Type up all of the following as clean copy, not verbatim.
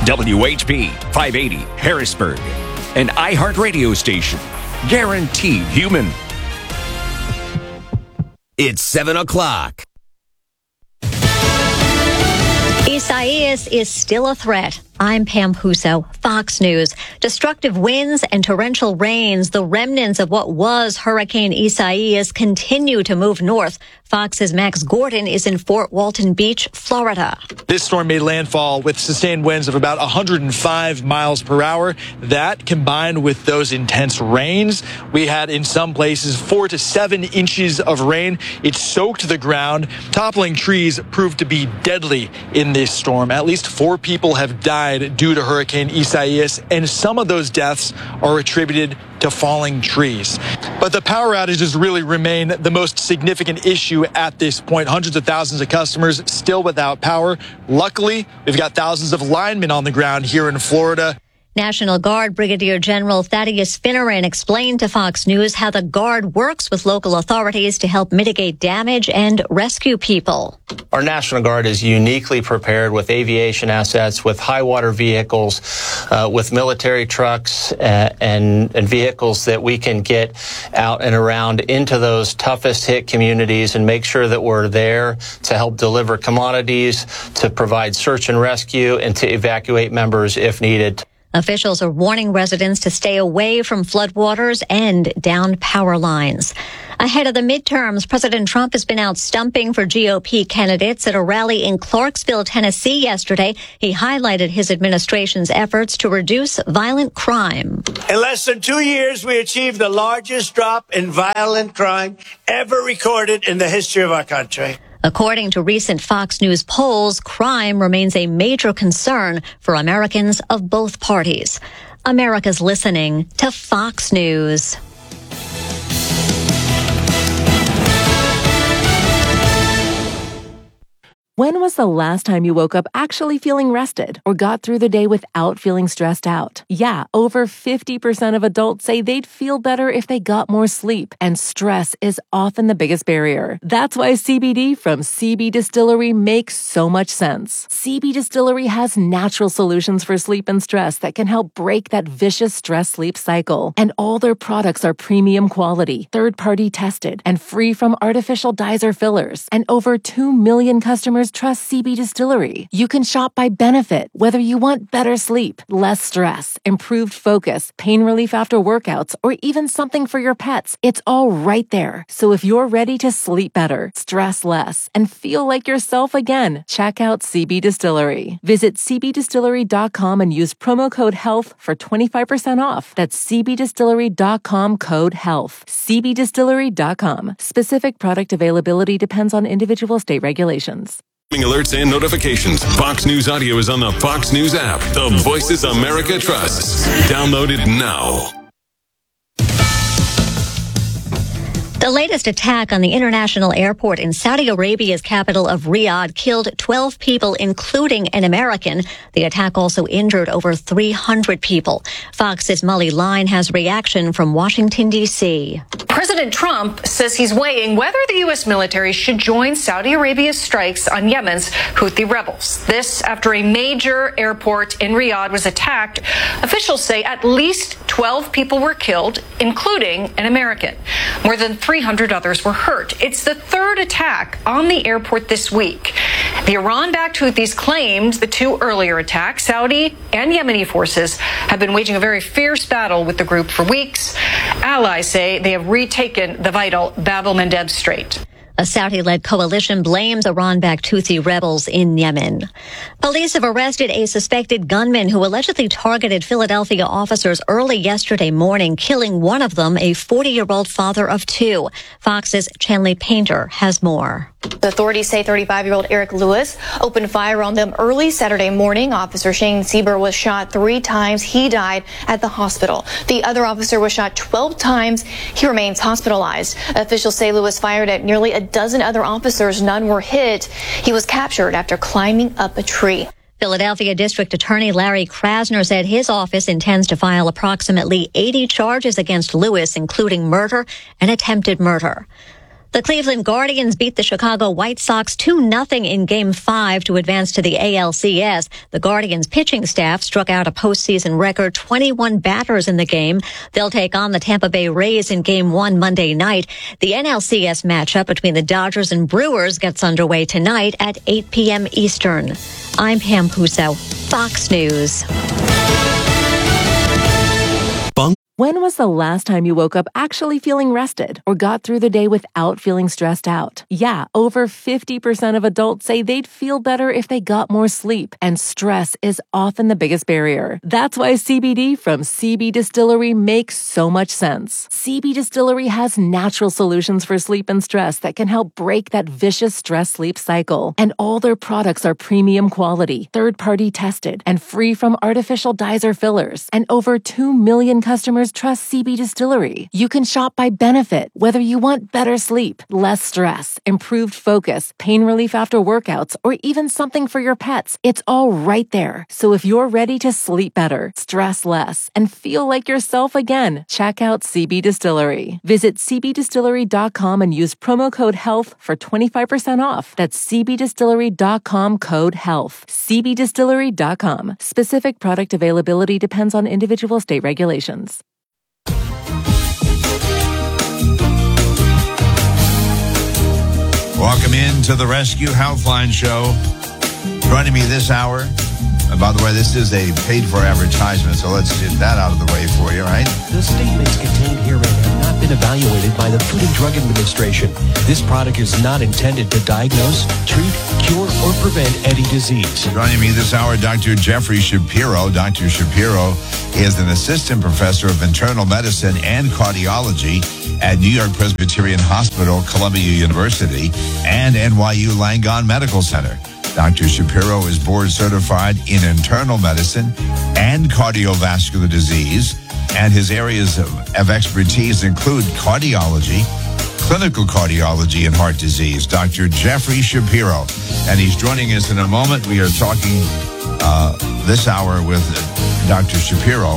WHP 580 Harrisburg, an iHeartRadio station. Guaranteed human. It's 7 o'clock. Isaias is still a threat. I'm Pam Huso, Fox News. Destructive winds and torrential rains, the remnants of what was Hurricane Isaias, continue to move north. Fox's Max Gordon is in Fort Walton Beach, Florida. This storm made landfall with sustained winds of about 105 miles per hour. That, combined with those intense rains, we had in some places 4 to 7 inches of rain. It soaked the ground. Toppling trees proved to be deadly in this storm. At least 4 people have died due to Hurricane Isaias, and some of those deaths are attributed to falling trees. But the power outages really remain the most significant issue at this point. Hundreds of thousands of customers still without power. Luckily, we've got thousands of linemen on the ground here in Florida. National Guard Brigadier General Thaddeus Finneran explained to Fox News how the Guard works with local authorities to help mitigate damage and rescue people. Our National Guard is uniquely prepared with aviation assets, with high water vehicles, with military trucks and vehicles that we can get out and around into those toughest hit communities and make sure that we're there to help deliver commodities, to provide search and rescue, and to evacuate members if needed. Officials are warning residents to stay away from floodwaters and downed power lines. Ahead of the midterms, President Trump has been out stumping for GOP candidates at a rally in Clarksville, Tennessee yesterday. He highlighted his administration's efforts to reduce violent crime. In less than 2 years, we achieved the largest drop in violent crime ever recorded in the history of our country. According to recent Fox News polls, crime remains a major concern for Americans of both parties. America's listening to Fox News. When was the last time you woke up actually feeling rested or got through the day without feeling stressed out? Yeah, over 50% of adults say they'd feel better if they got more sleep, and stress is often the biggest barrier. That's why CBD from CB Distillery makes so much sense. CB Distillery has natural solutions for sleep and stress that can help break that vicious stress-sleep cycle. And all their products are premium quality, third-party tested, and free from artificial dyes or fillers. And over 2 million customers trust CB Distillery. You can shop by benefit, whether you want better sleep, less stress, improved focus, pain relief after workouts, or even something for your pets. It's all right there. So if you're ready to sleep better, stress less, and feel like yourself again, check out CB Distillery. Visit cbdistillery.com and use promo code HEALTH for 25% off. That's cbdistillery.com, code HEALTH. cbdistillery.com. Specific product availability depends on individual state regulations. Alerts and notifications. Fox News Audio is on the Fox News app. The Voices America trusts. Download it now. The latest attack on the international airport in Saudi Arabia's capital of Riyadh killed 12 people, including an American. The attack also injured over 300 people. Fox's Molly Line has reaction from Washington, D.C. President Trump says he's weighing whether the U.S. military should join Saudi Arabia's strikes on Yemen's Houthi rebels. This after a major airport in Riyadh was attacked. Officials say at least 12 people were killed, including an American. More than 300 others were hurt. It's the third attack on the airport this week. The Iran-backed Houthis claimed the 2 earlier attacks. Saudi and Yemeni forces have been waging a very fierce battle with the group for weeks. Allies say they have retaken the vital Bab el-Mandeb Strait. A Saudi-led coalition blames Iran-backed Houthi rebels in Yemen. Police have arrested a suspected gunman who allegedly targeted Philadelphia officers early yesterday morning, killing one of them, a 40-year-old father of 2. Fox's Chanley Painter has more. The authorities say 35-year-old Eric Lewis opened fire on them early Saturday morning. Officer Shane Sieber was shot 3 times. He died at the hospital. The other officer was shot 12 times. He remains hospitalized. Officials say Lewis fired at nearly a dozen other officers. None were hit. He was captured after climbing up a tree. Philadelphia District Attorney Larry Krasner said his office intends to file approximately 80 charges against Lewis, including murder and attempted murder. The Cleveland Guardians beat the Chicago White Sox 2-0 in Game 5 to advance to the ALCS. The Guardians pitching staff struck out a postseason record 21 batters in the game. They'll take on the Tampa Bay Rays in Game 1 Monday night. The NLCS matchup between the Dodgers and Brewers gets underway tonight at 8 p.m. Eastern. I'm Pam Puso, Fox News. When was the last time you woke up actually feeling rested or got through the day without feeling stressed out? Yeah, over 50% of adults say they'd feel better if they got more sleep, and stress is often the biggest barrier. That's why CBD from CB Distillery makes so much sense. CB Distillery has natural solutions for sleep and stress that can help break that vicious stress-sleep cycle. And all their products are premium quality, third-party tested, and free from artificial dyes or fillers. And over 2 million customers trust CB Distillery. You can shop by benefit, whether you want better sleep, less stress, improved focus, pain relief after workouts, or even something for your pets. It's all right there. So if you're ready to sleep better, stress less, and feel like yourself again, check out CB Distillery. Visit cbdistillery.com and use promo code HEALTH for 25% off. That's cbdistillery.com, code HEALTH. cbdistillery.com. Specific product availability depends on individual state regulations. Welcome in to the Rescue Healthline Show. Joining me this hour, and by the way, this is a paid-for advertisement, so let's get that out of the way for you, right? The statements contained herein have not been evaluated by the Food and Drug Administration. This product is not intended to diagnose, treat, cure, or prevent any disease. Joining me this hour, Dr. Jeffrey Shapiro. Dr. Shapiro is an assistant professor of internal medicine and cardiology at New York Presbyterian Hospital, Columbia University, and NYU Langone Medical Center. Dr. Shapiro is board certified in internal medicine and cardiovascular disease, and his areas of expertise include cardiology, clinical cardiology, and heart disease. Dr. Jeffrey Shapiro, and he's joining us in a moment. We are talking this hour with Dr. Shapiro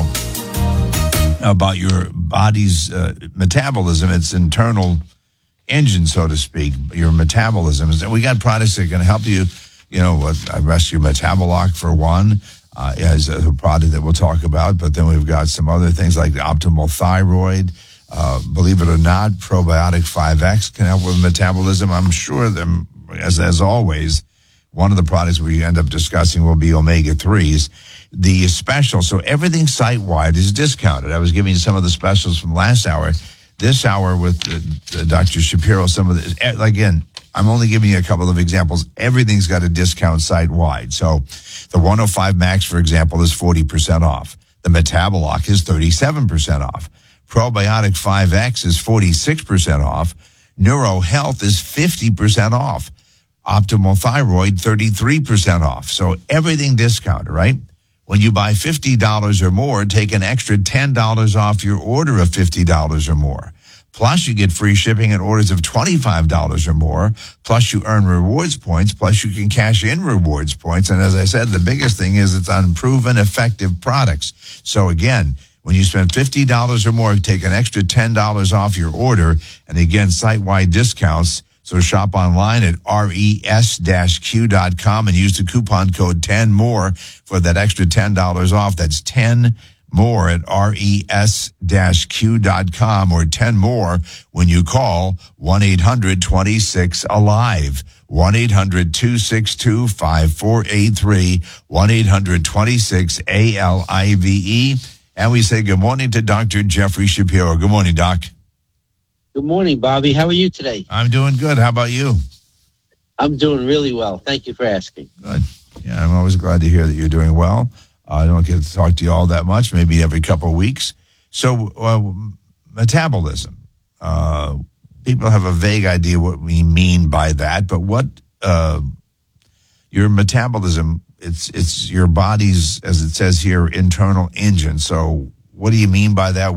about your body's metabolism, its internal engine, so to speak, your metabolism. We got products that can help you. You know, Rescue Metabolock for one, as a product that we'll talk about. But then we've got some other things like the Optimal Thyroid. Believe it or not, Probiotic 5X can help with metabolism. I'm sure them, as always, one of the products we end up discussing will be omega-3s. The special, so everything site-wide is discounted. I was giving you some of the specials from last hour. This hour with Dr. Shapiro, some of the, again, I'm only giving you a couple of examples. Everything's got a discount site-wide. So the 105 Max, for example, is 40% off. The Metabolock is 37% off. Probiotic 5X is 46% off. NeuroHealth is 50% off. Optimal Thyroid, 33% off. So everything discounted, right? When you buy $50 or more, take an extra $10 off your order of $50 or more. Plus, you get free shipping at orders of $25 or more. Plus, you earn rewards points. Plus, you can cash in rewards points. And as I said, the biggest thing is it's on proven effective products. So again, when you spend $50 or more, take an extra $10 off your order. And again, site-wide discounts. So shop online at res-q.com and use the coupon code 10MORE for that extra $10 off. That's 10 more at res-q.com or 10 more when you call 1-800-26-ALIVE, 1-800-262-5483, 1-800-26-ALIVE. And we say good morning to Dr. Jeffrey Shapiro. Good morning, Doc. Good morning, Bobby. How are you today? I'm doing good. How about you? I'm doing really well. Thank you for asking. Good. Yeah, I'm always glad to hear that you're doing well. I don't get to talk to you all that much, maybe every couple of weeks. So metabolism, people have a vague idea what we mean by that, but what your metabolism, it's your body's, as it says here, internal engine. So what do you mean by that?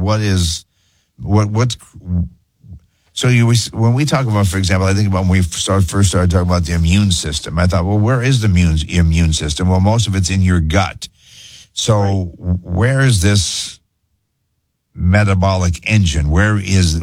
So when we talk about, for example, I think about when we first started talking about the immune system, I thought, well, where is the immune system? Well, most of it's in your gut. So where is this metabolic engine? What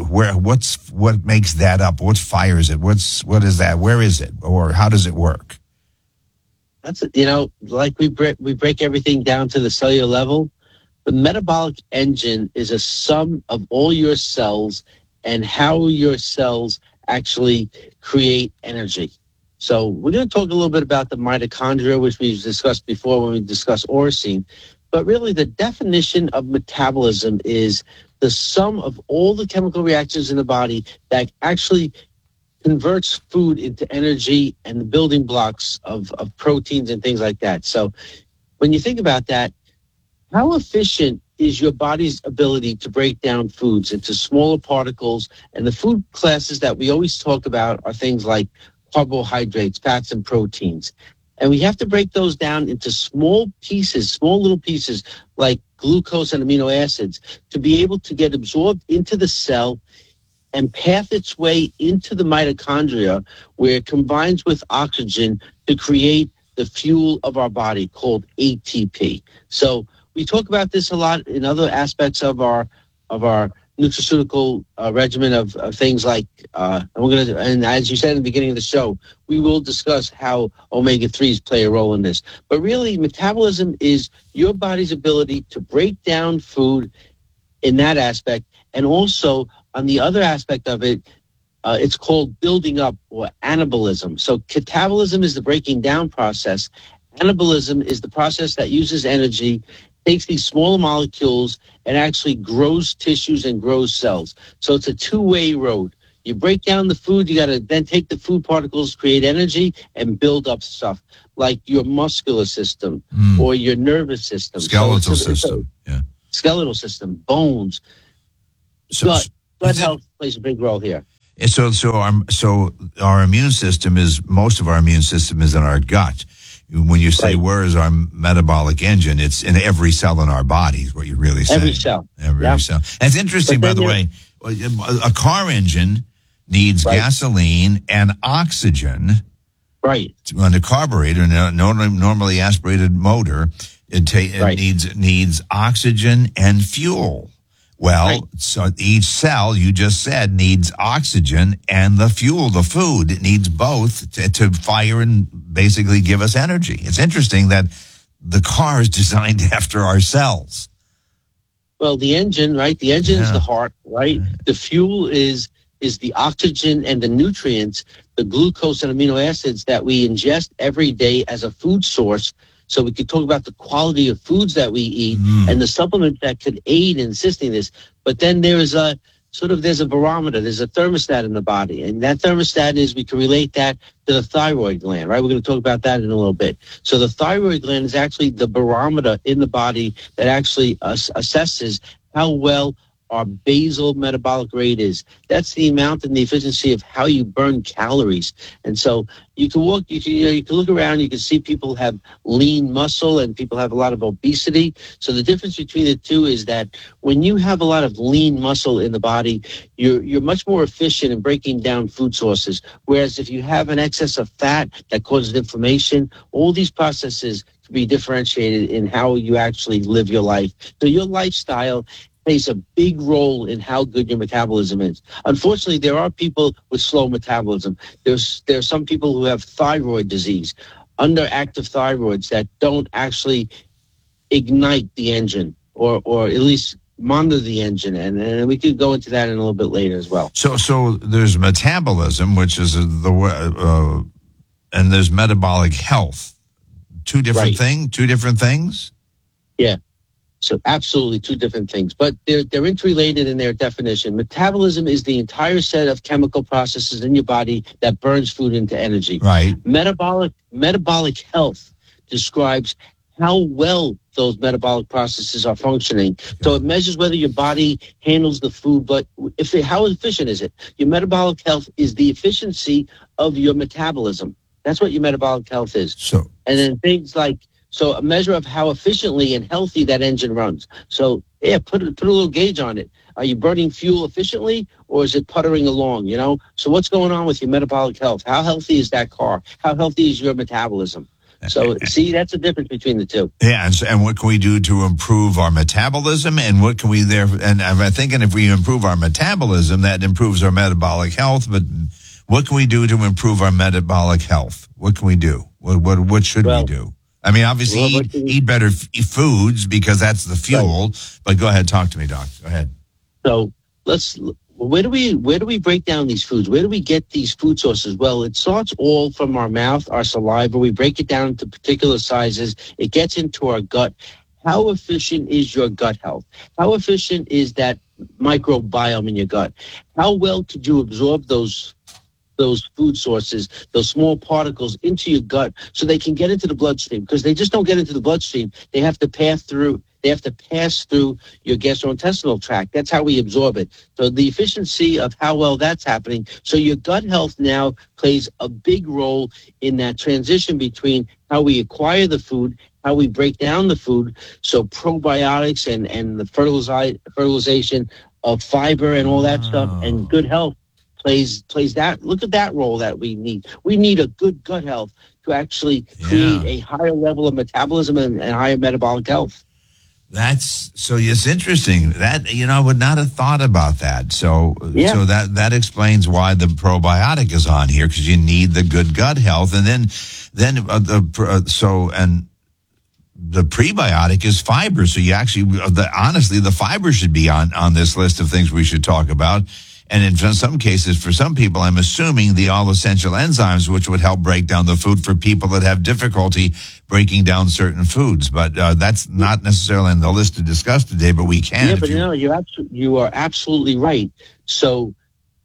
makes that up? What fires it? What is that? Where is it? Or how does it work? That's, like we break everything down to the cellular level. The metabolic engine is a sum of all your cells and how your cells actually create energy. So we're going to talk a little bit about the mitochondria, which we've discussed before when we discussed orosine. But really, the definition of metabolism is the sum of all the chemical reactions in the body that actually converts food into energy and the building blocks of proteins and things like that. So when you think about that, how efficient is your body's ability to break down foods into smaller particles? And the food classes that we always talk about are things like carbohydrates, fats, and proteins. And we have to break those down into small little pieces like glucose and amino acids to be able to get absorbed into the cell and path its way into the mitochondria, where it combines with oxygen to create the fuel of our body called ATP. So we talk about this a lot in other aspects of our nutraceutical regimen of things like, and as you said in the beginning of the show, we will discuss how omega-3s play a role in this. But really, metabolism is your body's ability to break down food in that aspect. And also, on the other aspect of it, it's called building up or anabolism. So catabolism is the breaking down process. Anabolism is the process that uses energy, takes these smaller molecules and actually grows tissues and grows cells. So it's a two-way road. You break down the food, you got to then take the food particles, create energy, and build up stuff like your muscular system or your nervous system. Skeletal system, yeah. Skeletal system, bones. Gut health plays a big role here. And so our immune system most of our immune system is in our gut. When you say, where is our metabolic engine, it's in every cell in our body is what you're really saying. Every cell. Every cell. That's interesting, by the way. A car engine needs gasoline and oxygen. Right. On a carburetor, normally aspirated motor, it needs oxygen and fuel. Well, so each cell, you just said, needs oxygen and the fuel, the food. It needs both to fire and basically give us energy. It's interesting that the car is designed after our cells. Well, the engine, right? The engine is the heart, right? The fuel is the oxygen and the nutrients, the glucose and amino acids that we ingest every day as a food source. So we could talk about the quality of foods that we eat and the supplements that could aid in assisting this. But then there's a barometer, there's a thermostat in the body. And that thermostat we can relate that to the thyroid gland, right? We're going to talk about that in a little bit. So the thyroid gland is actually the barometer in the body that actually assesses how well our basal metabolic rate is. That's the amount and the efficiency of how you burn calories. And so you can look around, you can see people have lean muscle and people have a lot of obesity. So the difference between the two is that when you have a lot of lean muscle in the body, you're much more efficient in breaking down food sources. Whereas if you have an excess of fat that causes inflammation, all these processes can be differentiated in how you actually live your life. So your lifestyle plays a big role in how good your metabolism is. Unfortunately, there are people with slow metabolism. There are some people who have thyroid disease, underactive thyroids that don't actually ignite the engine or at least monitor the engine. And we could go into that in a little bit later as well. So there's metabolism, which is and there's metabolic health. Two different things? Yeah. So absolutely two different things, but they're interrelated in their definition. Metabolism is the entire set of chemical processes in your body that burns food into energy. Right. Metabolic health describes how well those metabolic processes are functioning. So it measures whether your body handles the food, but how efficient is it? Your metabolic health is the efficiency of your metabolism. That's what your metabolic health is. And then things like, so a measure of how efficiently and healthy that engine runs. So put a little gauge on it. Are you burning fuel efficiently or is it puttering along, So what's going on with your metabolic health? How healthy is that car? How healthy is your metabolism? So, see, that's the difference between the two. Yeah, and what can we do to improve our metabolism? And what can we and I'm thinking if we improve our metabolism, that improves our metabolic health. But what can we do to improve our metabolic health? What can we do? What should we do? I mean, obviously, eat better foods because that's the fuel. Right. But go ahead, talk to me, Doc. Go ahead. So where do we break down these foods? Where do we get these food sources? Well, it starts all from our mouth, our saliva. We break it down into particular sizes. It gets into our gut. How efficient is your gut health? How efficient is that microbiome in your gut? How well could you absorb those food sources, those small particles into your gut so they can get into the bloodstream? Because they just don't get into the bloodstream. They have to pass through your gastrointestinal tract. That's how we absorb it. So the efficiency of how well that's happening. So your gut health now plays a big role in that transition between how we acquire the food, how we break down the food. So probiotics and the fertilization of fiber and all that stuff and good health plays that. Look at that role that we need. We need a good gut health to actually create a higher level of metabolism and higher metabolic health. It's interesting that, I would not have thought about that. So that explains why the probiotic is on here, because you need the good gut health. And then the prebiotic is fiber. So you actually, honestly, the fiber should be on this list of things we should talk about. And in some cases, for some people, I'm assuming the all-essential enzymes, which would help break down the food for people that have difficulty breaking down certain foods. But that's not necessarily on the list to discuss today, but we can. Yeah, but you are absolutely right. So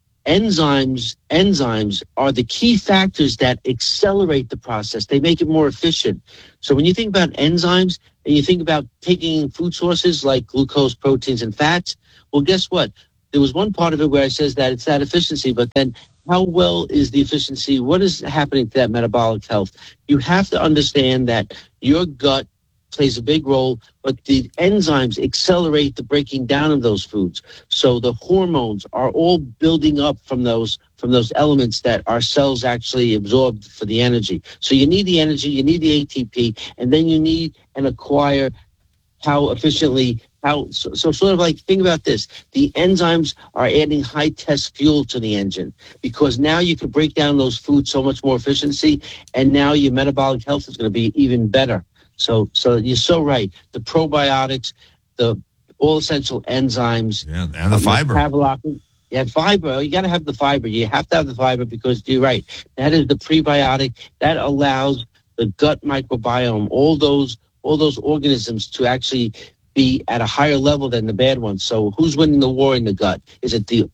enzymes are the key factors that accelerate the process. They make it more efficient. So when you think about enzymes and you think about taking food sources like glucose, proteins, and fats, well, guess what? There was one part of it where it says that it's that efficiency, but then how well is the efficiency? What is happening to that metabolic health? You have to understand that your gut plays a big role, but the enzymes accelerate the breaking down of those foods. So the hormones are all building up from those elements that our cells actually absorb for the energy. So you need the energy, you need the ATP, and then you need and acquire how efficiently. So sort of like, think about this. The enzymes are adding high test fuel to the engine, because now you can break down those foods so much more efficiency, and now your metabolic health is going to be even better. So you're so right. The probiotics, the all essential enzymes, and the fiber. Fiber. You got to have the fiber. You have to have the fiber because you're right. That is the prebiotic that allows the gut microbiome, all those organisms to actually be at a higher level than the bad ones. So who's winning the war in the gut? Is it the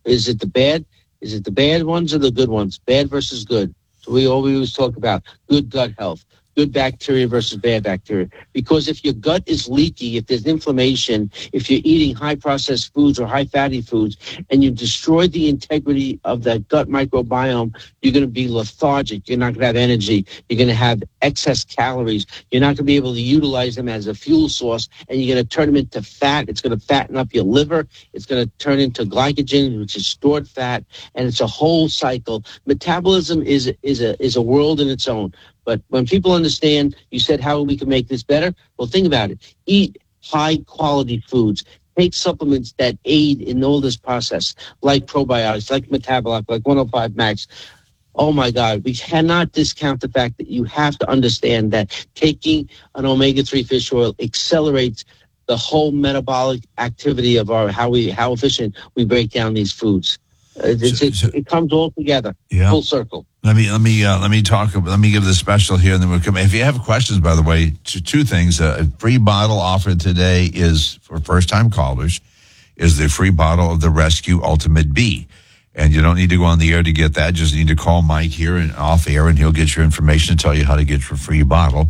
bad ones or the good ones? Bad versus good. So we always talk about good gut health, good bacteria versus bad bacteria. Because if your gut is leaky, if there's inflammation, if you're eating high processed foods or high fatty foods, and you destroy the integrity of that gut microbiome, you're going to be lethargic. You're not going to have energy. You're going to have excess calories. You're not going to be able to utilize them as a fuel source, and you're going to turn them into fat. It's going to fatten up your liver. It's going to turn into glycogen, which is stored fat, and it's a whole cycle. Metabolism is a world in its own. But when people understand, you said how we can make this better. Well, think about it. Eat high quality foods. Take supplements that aid in all this process, like probiotics, like Metabolic, like 105 Max. Oh my God, we cannot discount the fact that you have to understand that taking an omega-3 fish oil accelerates the whole metabolic activity of how efficient we break down these foods. It comes all together, full circle. Let me give the special here, and then we'll come. If you have questions, by the way, two things. A free bottle offered today is for first-time callers. Is the free bottle of the Rescue Ultimate B, and you don't need to go on the air to get that. Just need to call Mike here and off air, and he'll get your information and tell you how to get your free bottle.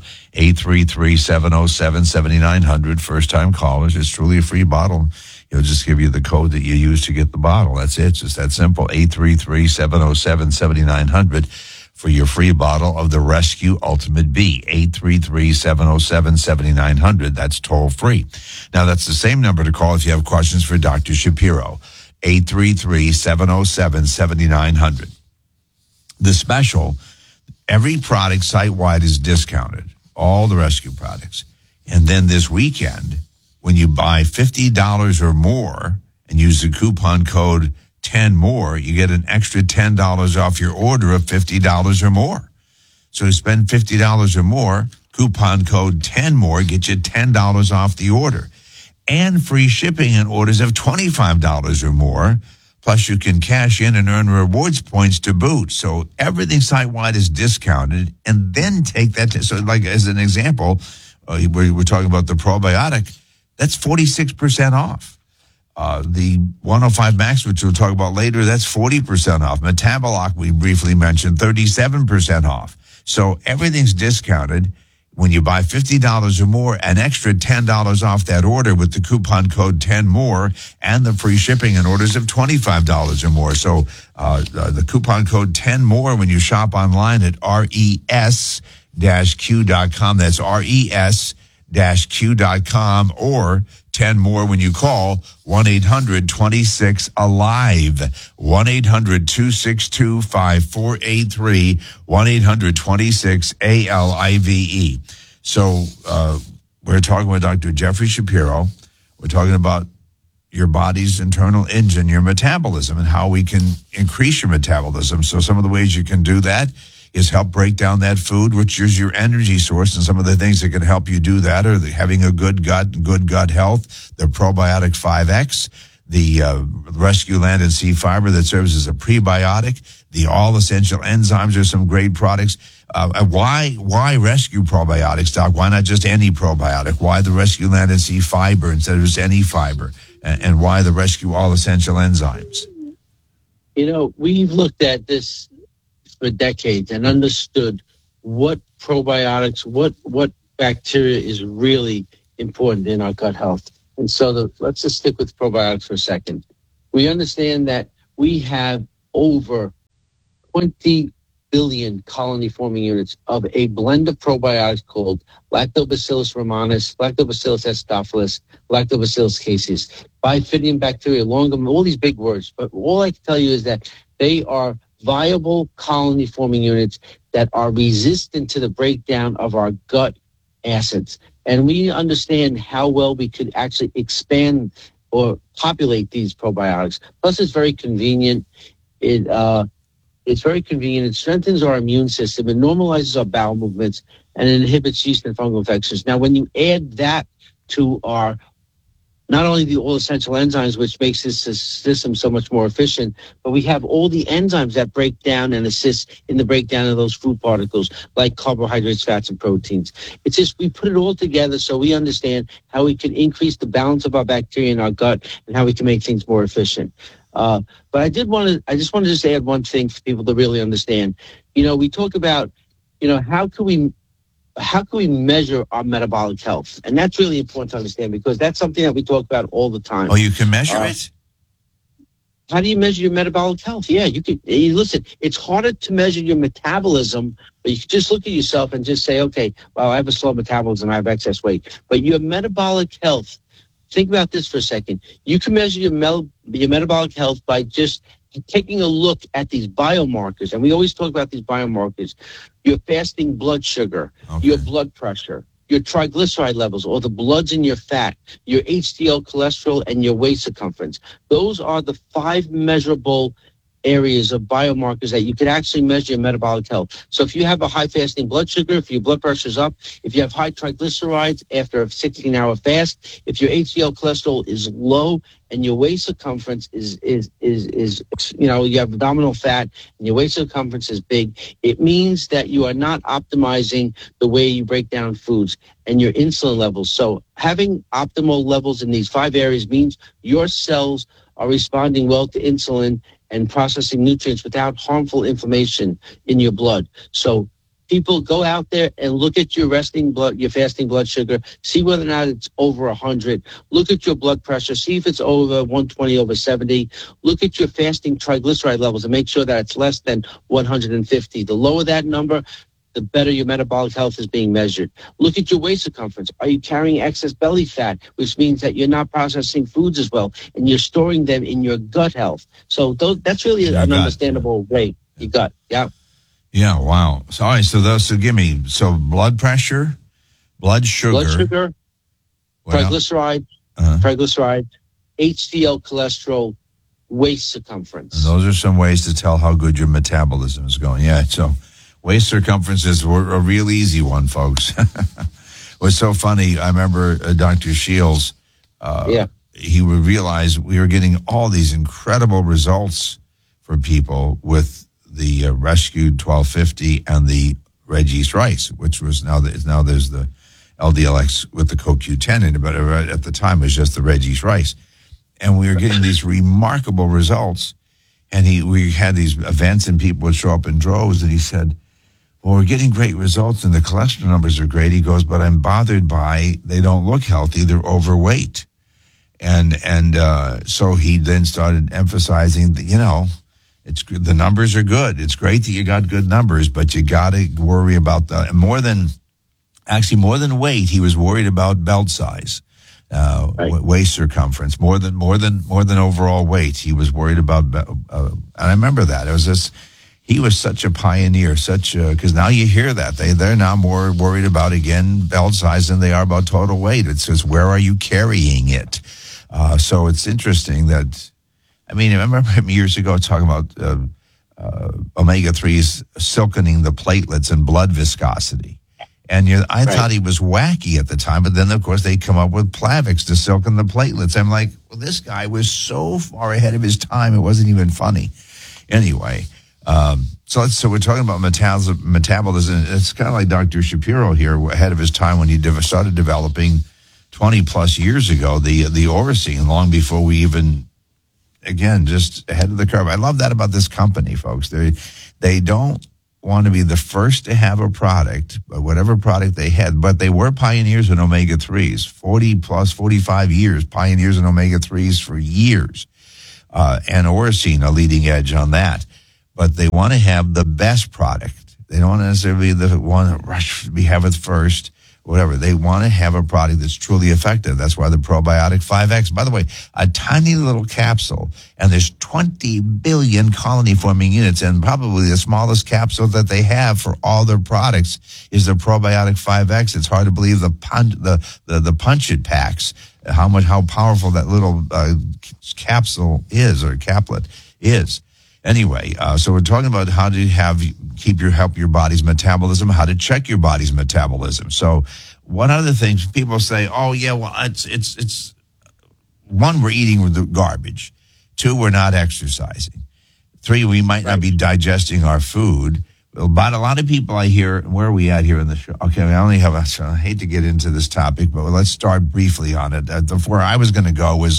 833-707-7900. First-time callers. It's truly a free bottle. He'll just give you the code that you use to get the bottle. That's it. It's just that simple. 833-707-7900 for your free bottle of the Rescue Ultimate B. 833-707-7900. That's toll free. Now, that's the same number to call if you have questions for Dr. Shapiro. 833-707-7900. The special, every product site-wide is discounted. all the rescue products. And then this weekend, when you buy $50 or more and use the coupon code 10MORE, you get an extra $10 off your order of $50 or more. So spend $50 or more, coupon code 10MORE, get you $10 off the order. And free shipping on orders of $25 or more. Plus, you can cash in and earn rewards points to boot. So everything site-wide is discounted, and then take that. So, like as an example, we're talking about the probiotic. That's 46% off. The 105 Max, which we'll talk about later, that's 40% off. Metaboloc, we briefly mentioned, 37% off. So everything's discounted. When you buy $50 or more, an extra $10 off that order with the coupon code 10MORE and the free shipping on orders of $25 or more. So the coupon code 10MORE when you shop online at res-q.com. That's res-q.com, or 10MORE when you call 1-800-26-ALIVE, 1-800-262-5483, 1-800-26-ALIVE. So we're talking with Dr. Jeffrey Shapiro. We're talking about your body's internal engine, your metabolism, and how we can increase your metabolism. So some of the ways you can do that is help break down that food, which is your energy source. And some of the things that can help you do that are having a good gut health, the probiotic 5X, the Rescue Land and Sea Fiber that serves as a prebiotic, the all essential enzymes are some great products. Why Rescue Probiotics, Doc? Why not just any probiotic? Why the Rescue Land and Sea Fiber instead of just any fiber? And why the Rescue All Essential Enzymes? You know, we've looked at this for decades and understood what probiotics, what bacteria is really important in our gut health. And so let's just stick with probiotics for a second. We understand that we have over 20 billion colony-forming units of a blend of probiotics called Lactobacillus rhamnosus, Lactobacillus acidophilus, Lactobacillus casei, Bifidobacterium bacteria, longum, all these big words. But all I can tell you is that they are viable colony-forming units that are resistant to the breakdown of our gut acids. And we understand how well we could actually expand or populate these probiotics. Plus, it's very convenient. It's very convenient. It strengthens our immune system. It normalizes our bowel movements, and it inhibits yeast and fungal infections. Now, when you add that to our not only the all-essential enzymes, which makes this system so much more efficient, but we have all the enzymes that break down and assist in the breakdown of those food particles, like carbohydrates, fats, and proteins. It's just we put it all together so we understand how we can increase the balance of our bacteria in our gut and how we can make things more efficient. But I just wanted to add one thing for people to really understand. You know, we talk about, you know, how can we measure our metabolic health? And that's really important to understand because that's something that we talk about all the time. Oh, you can measure it? How do you measure your metabolic health? Yeah, you can. Listen, it's harder to measure your metabolism, but you can just look at yourself and just say, okay, well, I have a slow metabolism, I have excess weight. But your metabolic health, think about this for a second. You can measure your metabolic health by just taking a look at these biomarkers. And we always talk about these biomarkers. Your fasting blood sugar, your blood pressure, your triglyceride levels, or the bloods in your fat, your HDL cholesterol, and your waist circumference. Those are the 5 measurable areas of biomarkers that you can actually measure your metabolic health. So if you have a high fasting blood sugar, if your blood pressure is up, if you have high triglycerides after a 16-hour fast, if your HDL cholesterol is low and your waist circumference is you know, you have abdominal fat and your waist circumference is big, it means that you are not optimizing the way you break down foods and your insulin levels. So having optimal levels in these 5 areas means your cells are responding well to insulin and processing nutrients without harmful inflammation in your blood. So people go out there and look at your fasting blood sugar, see whether or not it's over 100. Look at your blood pressure, see if it's over 120, over 70. Look at your fasting triglyceride levels and make sure that it's less than 150. The lower that number, the better your metabolic health is being measured. Look at your waist circumference. Are you carrying excess belly fat, which means that you're not processing foods as well, and you're storing them in your gut health? So that's really an understandable way. Your gut, yeah. Yeah, wow. So, all right, so give me, blood pressure, blood sugar, triglyceride, HDL cholesterol, waist circumference. And those are some ways to tell how good your metabolism is going. Yeah, so waist circumference is a real easy one, folks. It was so funny. I remember Dr. Shields, he would realize we were getting all these incredible results for people with the Rescue 1250 and the Reggie's Rice, which was now there's the LDLX with the CoQ10 in it, but at the time it was just the Reggie's Rice. And we were getting these remarkable results. And we had these events and people would show up in droves, and he said, well, we're getting great results and the cholesterol numbers are great. He goes, but I'm bothered by they don't look healthy. They're overweight. And so he then started emphasizing that, it's the numbers are good. It's great that you got good numbers, but you got to worry about more than weight. He was worried about belt size, waist circumference, more than overall weight. He was worried about, and I remember that. It was this. He was such a pioneer, because now you hear that. They're now more worried about, again, belt size than they are about total weight. It's just, where are you carrying it? So it's interesting that, I remember him years ago talking about omega-3s silkening the platelets and blood viscosity. And I thought he was wacky at the time, but then, of course, they come up with Plavix to silken the platelets. I'm like, well, this guy was so far ahead of his time, it wasn't even funny. Anyway, so we're talking about metabolism. It's kind of like Dr. Shapiro here, ahead of his time when he started developing 20 plus years ago the Oracine, long before we even, again, just ahead of the curve. I love that about this company, folks. They don't want to be the first to have a product, whatever product they had, but they were pioneers in omega-3s, 45 years, pioneers in omega-3s for years, and Oracine, a leading edge on that. But they want to have the best product. They don't want to necessarily be the one that have it first, whatever. They want to have a product that's truly effective. That's why the Probiotic 5X, by the way, a tiny little capsule, and there's 20 billion colony-forming units, and probably the smallest capsule that they have for all their products is the Probiotic 5X. It's hard to believe the Punch-It packs, how powerful that little capsule is, or caplet is. Anyway, so we're talking about how to help your body's metabolism, how to check your body's metabolism. So one other thing, people say, oh yeah, well, it's one, we're eating the garbage. Two, we're not exercising. Three, we might not be digesting our food. But a lot of people I hear, where are we at here in the show? Okay, I hate to get into this topic, but let's start briefly on it. Where I was going to go is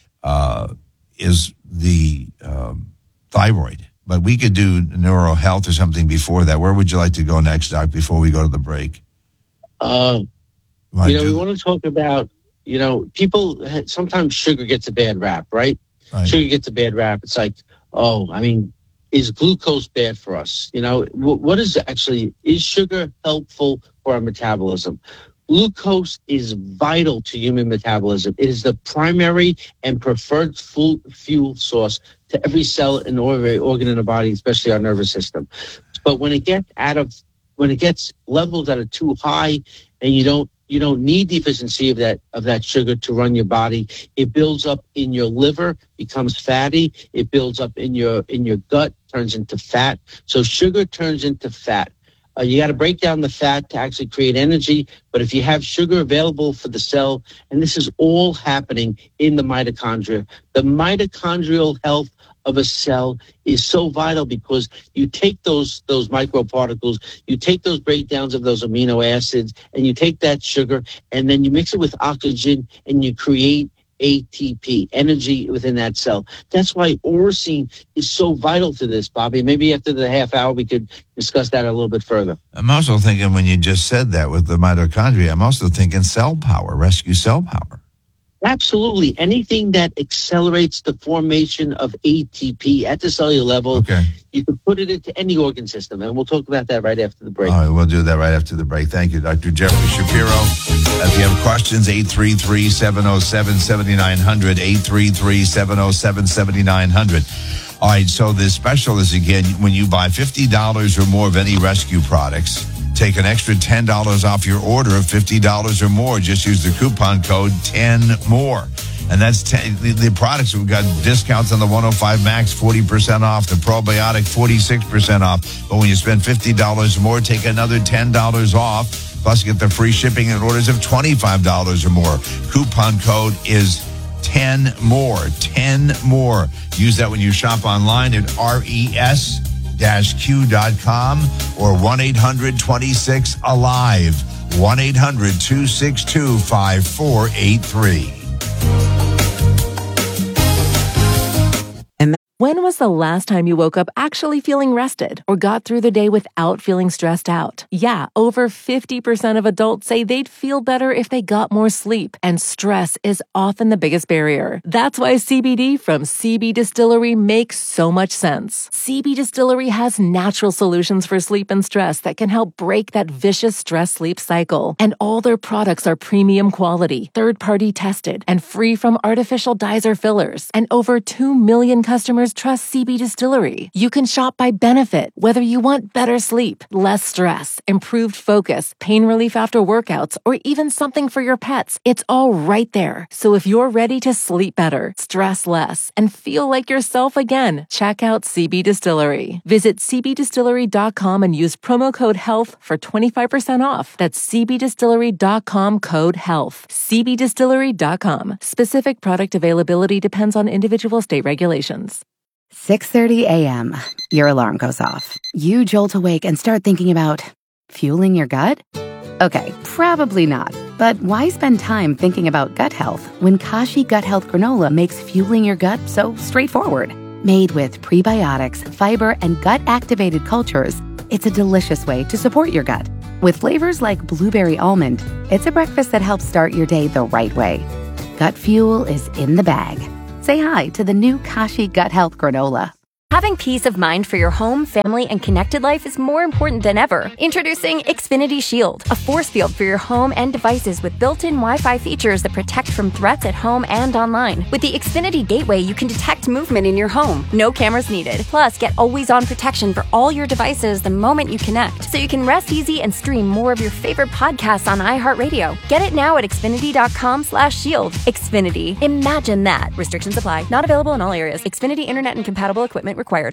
the thyroid, but we could do neural health or something before that. Where would you like to go next, Doc, before we go to the break? We want to talk about, people, sometimes sugar gets a bad rap, right? Sugar gets a bad rap. It's like, is glucose bad for us? What is sugar helpful for our metabolism? Glucose is vital to human metabolism. It is the primary and preferred fuel source to every cell and every organ in the body, especially our nervous system. But when it gets levels that are too high, and you don't need deficiency of that sugar to run your body, it builds up in your liver, becomes fatty. It builds up in your gut, turns into fat. So sugar turns into fat. You got to break down the fat to actually create energy. But if you have sugar available for the cell, and this is all happening in the mitochondria, the mitochondrial health of a cell is so vital, because you take those microparticles, you take those breakdowns of those amino acids, and you take that sugar, and then you mix it with oxygen, and you create ATP, energy within that cell. That's why Oracine is so vital to this, Bobby. Maybe after the half hour, we could discuss that a little bit further. I'm also thinking, when you just said that with the mitochondria, I'm also thinking cell power, rescue cell power. Absolutely. Anything that accelerates the formation of ATP at the cellular level, you can put it into any organ system. And we'll talk about that right after the break. All right, we'll do that right after the break. Thank you, Dr. Jeffrey Shapiro. If you have questions, 833-707-7900, 833-707-7900. All right, so the special is, again, when you buy $50 or more of any rescue products, Take an extra $10 off your order of $50 or more. Just use the coupon code 10MORE. And that's the products. We've got discounts on the 105 Max, 40% off. The Probiotic, 46% off. But when you spend $50 or more, take another $10 off. Plus, get the free shipping at orders of $25 or more. Coupon code is 10MORE. 10MORE. Use that when you shop online at res-q.com or 1-800-26-ALIVE. 1-800-262-5483. When was the last time you woke up actually feeling rested or got through the day without feeling stressed out? Yeah, over 50% of adults say they'd feel better if they got more sleep, and stress is often the biggest barrier. That's why CBD from CB Distillery makes so much sense. CB Distillery has natural solutions for sleep and stress that can help break that vicious stress-sleep cycle. And all their products are premium quality, third-party tested, and free from artificial dyes or fillers. And over 2 million customers trust CB Distillery. You can shop by benefit, whether you want better sleep, less stress, improved focus, pain relief after workouts, or even something for your pets. It's all right there. So if you're ready to sleep better, stress less, and feel like yourself again, check out CB Distillery. Visit cbdistillery.com and use promo code HEALTH for 25% off. That's cbdistillery.com code HEALTH. cbdistillery.com. Specific product availability depends on individual state regulations. 6:30 a.m. Your alarm goes off. You jolt awake and start thinking about fueling your gut? Okay, probably not. But why spend time thinking about gut health when Kashi Gut Health Granola makes fueling your gut so straightforward? Made with prebiotics, fiber, and gut-activated cultures, it's a delicious way to support your gut. With flavors like blueberry almond, it's a breakfast that helps start your day the right way. Gut fuel is in the bag. Say hi to the new Kashi Gut Health Granola. Having peace of mind for your home, family, and connected life is more important than ever. Introducing Xfinity Shield, a force field for your home and devices with built-in Wi-Fi features that protect from threats at home and online. With the Xfinity Gateway, you can detect movement in your home. No cameras needed. Plus, get always-on protection for all your devices the moment you connect, so you can rest easy and stream more of your favorite podcasts on iHeartRadio. Get it now at Xfinity.com/shield. Xfinity. Imagine that. Restrictions apply. Not available in all areas. Xfinity Internet and compatible equipment required.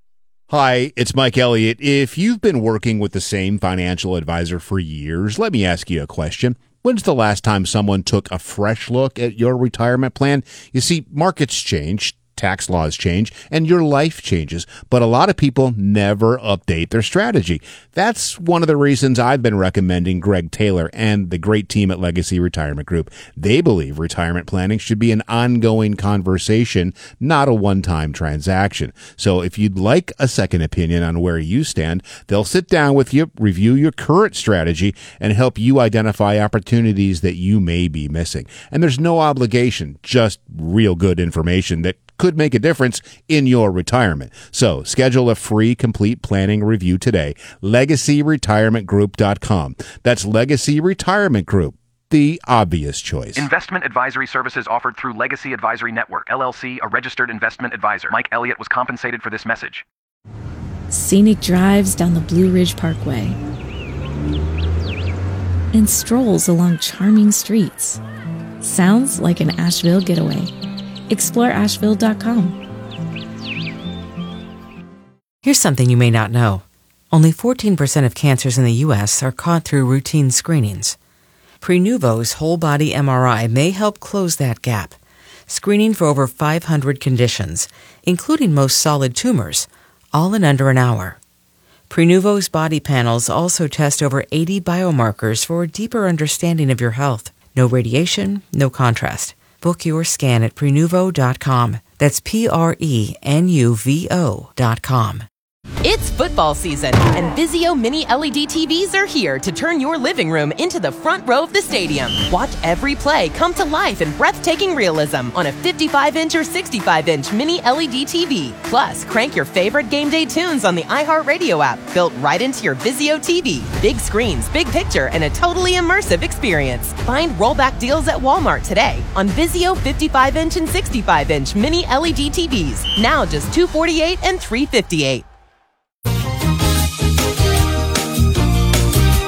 Hi, it's Mike Elliott. If you've been working with the same financial advisor for years, let me ask you a question. When's the last time someone took a fresh look at your retirement plan? You see, markets change, tax laws change, and your life changes, but a lot of people never update their strategy. That's one of the reasons I've been recommending Greg Taylor and the great team at Legacy Retirement Group. They believe retirement planning should be an ongoing conversation, not a one-time transaction. So if you'd like a second opinion on where you stand, they'll sit down with you, review your current strategy, and help you identify opportunities that you may be missing. And there's no obligation, just real good information that could make a difference in your retirement. So schedule a free complete planning review today. LegacyRetirementGroup.com. That's Legacy Retirement Group, the obvious choice. Investment advisory services offered through Legacy Advisory Network, LLC, a registered investment advisor. Mike Elliott was compensated for this message. Scenic drives down the Blue Ridge Parkway and strolls along charming streets. Sounds like an Asheville getaway. Explore Asheville.com. Here's something you may not know. Only 14% of cancers in the U.S. are caught through routine screenings. Prenuvo's whole-body MRI may help close that gap, screening for over 500 conditions, including most solid tumors, all in under an hour. Prenuvo's body panels also test over 80 biomarkers for a deeper understanding of your health. No radiation, no contrast. Book your scan at Prenuvo.com. That's Prenuvo.com. It's football season, and Vizio Mini LED TVs are here to turn your living room into the front row of the stadium. Watch every play come to life in breathtaking realism on a 55-inch or 65-inch Mini LED TV. Plus, crank your favorite game day tunes on the iHeartRadio app, built right into your Vizio TV. Big screens, big picture, and a totally immersive experience. Find rollback deals at Walmart today on Vizio 55-inch and 65-inch Mini LED TVs. Now just $248 and $358.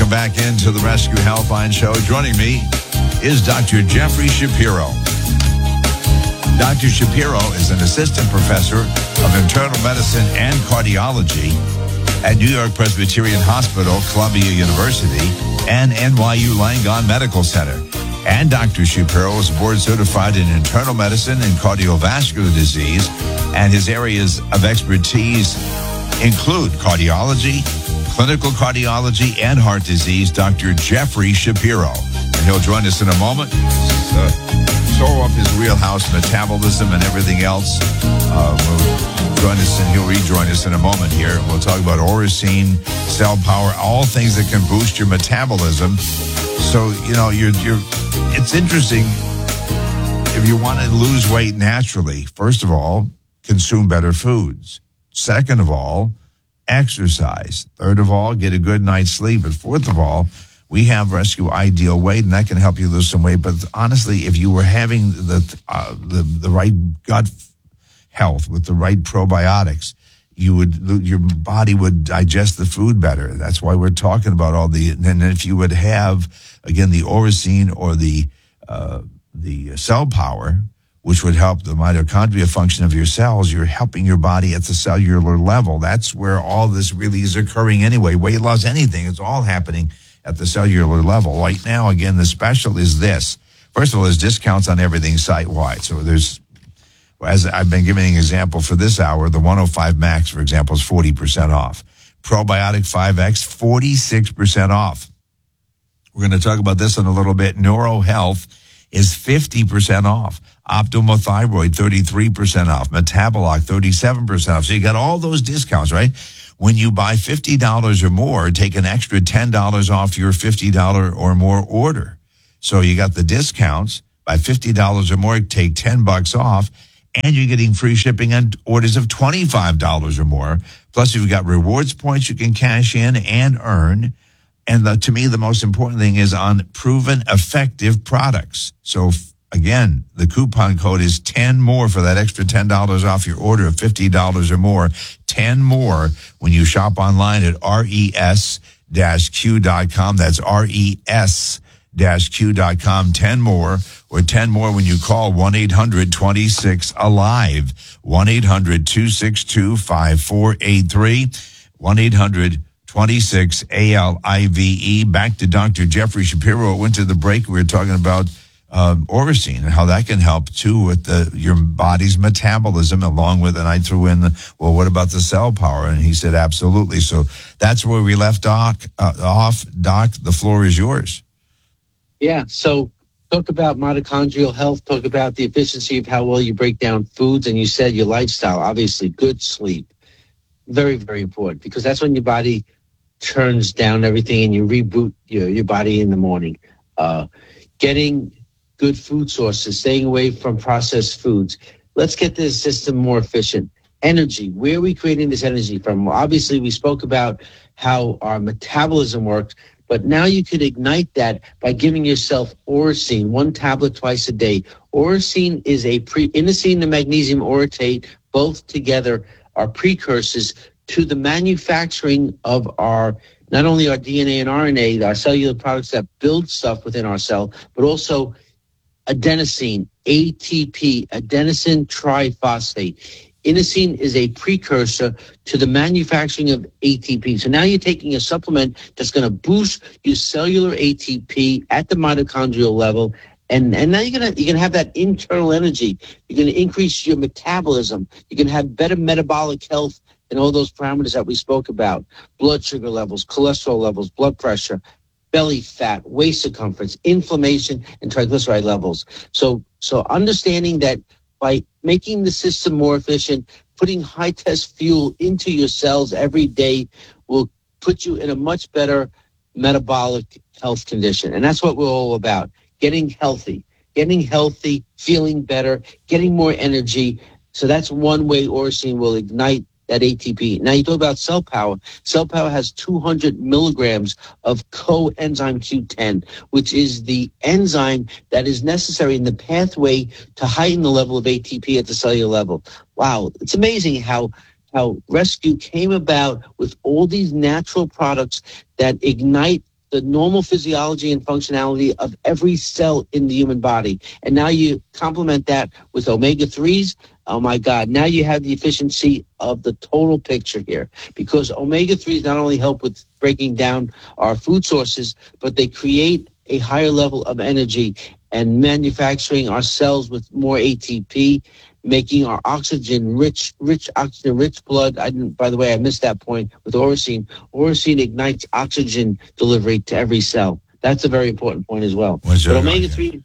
Welcome back into the Rescue Healthline Show. Joining me is Dr. Jeffrey Shapiro. Dr. Shapiro is an assistant professor of internal medicine and cardiology at New York Presbyterian Hospital, Columbia University, and NYU Langone Medical Center. And Dr. Shapiro is board certified in internal medicine and cardiovascular disease, and his areas of expertise include cardiology, clinical cardiology, and heart disease. Dr. Jeffrey Shapiro. And he'll join us in a moment. Show up his wheelhouse, metabolism, and everything else. Will join us, and he'll rejoin us in a moment here. We'll talk about Oracene, cell power, all things that can boost your metabolism. So, it's interesting. If you want to lose weight naturally, first of all, consume better foods. Second of all, exercise. Third of all, get a good night's sleep. And fourth of all, we have Rescue Ideal Weight, and that can help you lose some weight. But honestly, if you were having the right gut health with the right probiotics, your body would digest the food better. That's why we're talking about all the. And if you would have again the Oracene or the cell power, which would help the mitochondria function of your cells, you're helping your body at the cellular level. That's where all this really is occurring anyway. Weight loss, anything, it's all happening at the cellular level. Right now, again, the special is this. First of all, there's discounts on everything site-wide. So there's, as I've been giving an example for this hour, the 105 Max, for example, is 40% off. Probiotic 5X, 46% off. We're going to talk about this in a little bit. NeuroHealth is 50% off. Optimal Thyroid, 33% off. Metaboloc, 37% off. So you got all those discounts, right? When you buy $50 or more, take an extra $10 off your $50 or more order. So you got the discounts. By $50 or more, take $10 off, and you're getting free shipping on orders of $25 or more. Plus, you've got rewards points you can cash in and earn. And to me, the most important thing is on proven effective products. So again, the coupon code is 10 more for that extra $10 off your order of $50 or more. 10 more when you shop online at res-q.com. That's res-q.com. 10 more, or 10 more when you call 1-800-26-ALIVE. 1-800-262-5483. 1-800-26-ALIVE. Back to Dr. Jeffrey Shapiro. Went to the break. We were talking about Oracene and how that can help too with your body's metabolism, along with, and I threw in what about the cell power? And he said, absolutely. So that's where we left off. Doc, the floor is yours. Yeah. So talk about mitochondrial health, talk about the efficiency of how well you break down foods. And you said your lifestyle, obviously good sleep. Very, very important, because that's when your body turns down everything and you reboot your body in the morning. Getting good food sources, staying away from processed foods. Let's get this system more efficient. Energy, where are we creating this energy from? Well, obviously, we spoke about how our metabolism works, but now you could ignite that by giving yourself Oracene, 1 tablet twice a day. Oracene is inosine and magnesium orotate, both together are precursors to the manufacturing of not only our DNA and RNA, our cellular products that build stuff within our cell, but also adenosine, ATP, adenosine triphosphate. Inosine is a precursor to the manufacturing of ATP. So now you're taking a supplement that's going to boost your cellular ATP at the mitochondrial level. And now you're gonna have that internal energy. You're gonna increase your metabolism. You're gonna have better metabolic health and all those parameters that we spoke about: blood sugar levels, cholesterol levels, blood pressure, belly fat, waist circumference, inflammation, and triglyceride levels. So understanding that by making the system more efficient, putting high test fuel into your cells every day will put you in a much better metabolic health condition. And that's what we're all about. Getting healthy, feeling better, getting more energy. So that's one way Oracene will ignite that ATP. Now you talk about cell power. Cell power has 200 milligrams of coenzyme Q10, which is the enzyme that is necessary in the pathway to heighten the level of ATP at the cellular level. Wow, it's amazing how Rescue came about with all these natural products that ignite the normal physiology and functionality of every cell in the human body. And now you complement that with omega-3s. Oh my God, now you have the efficiency of the total picture here, because omega-3s not only help with breaking down our food sources, but they create a higher level of energy and manufacturing our cells with more ATP, making our oxygen-rich blood. By the way, I missed that point with Oracene. Oracene ignites oxygen delivery to every cell. That's a very important point as well. But omega-3,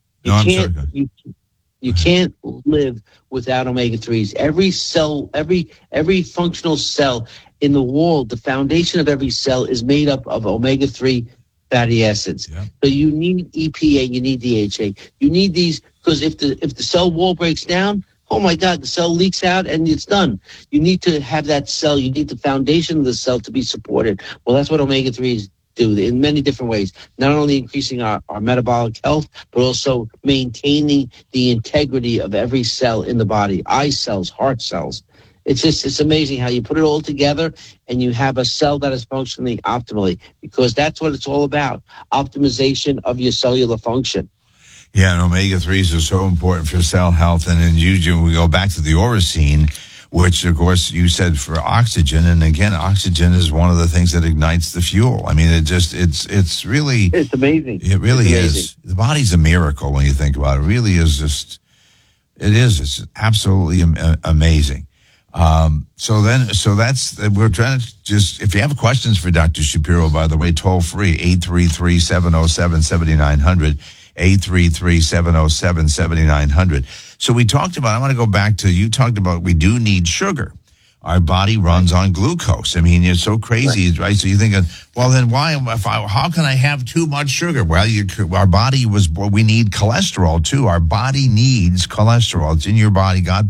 you can't live without omega-3s. Every cell, every functional cell in the world, the foundation of every cell is made up of omega-3 fatty acids. Yeah. So you need EPA, you need DHA. You need these because if the cell wall breaks down, oh my God, the cell leaks out and it's done. You need to have that cell, you need the foundation of the cell to be supported. Well, that's what omega-3s do in many different ways, not only increasing our metabolic health, but also maintaining the integrity of every cell in the body, eye cells, heart cells. It's amazing how you put it all together and you have a cell that is functioning optimally, because that's what it's all about, optimization of your cellular function. Yeah, and omega-3s are so important for cell health. And then we go back to the Oracene, which, of course, you said for oxygen. And again, oxygen is one of the things that ignites the fuel. I mean, it's amazing. It really is. The body's a miracle when you think about it. It really is just, it's absolutely amazing. So that's, we're trying to just, if you have questions for Dr. Shapiro, by the way, toll free, 833-707-7900, 833-707-7900. So we talked about, I want to go back to, you talked about we do need sugar. Our body runs on glucose. I mean, it's so crazy, right? So you're thinking, well, then how can I have too much sugar? Well, our body we need cholesterol too. Our body needs cholesterol. It's in your body. God